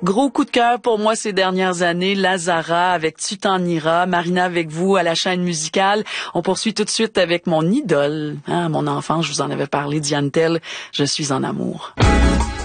Gros coup de cœur pour moi ces dernières années, Lazara avec Tu t'en iras, Marina avec vous à la chaîne musicale. On poursuit tout de suite avec mon idole, mon enfant, je vous en avais parlé, Diane Tell, Je suis en amour.